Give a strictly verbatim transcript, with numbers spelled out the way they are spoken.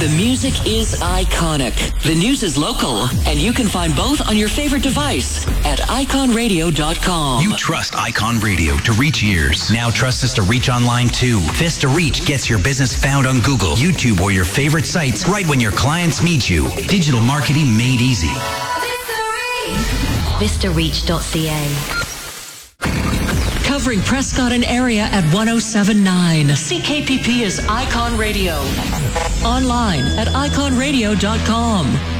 The music is iconic. The news is local. And you can find both on your favorite device at icon radio dot com. You trust Icon Radio to reach ears. Now trust us to reach online too. Vista Reach gets your business found on Google, YouTube, or your favorite sites right when your clients meet you. Digital marketing made easy. vista reach dot c a. Covering Prescott and area at one oh seven point nine. C K P P is Icon Radio. Online at icon radio dot com.